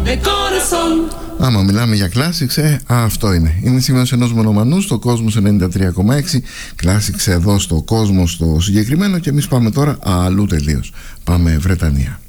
Άμα μιλάμε για classics, αυτό είναι. Είναι σημείο ενός μονομανού στο Κόσμος 93,6. Classics εδώ στο Κόσμος το συγκεκριμένο. Και εμείς πάμε τώρα αλλού τελείως. Πάμε Βρετανία.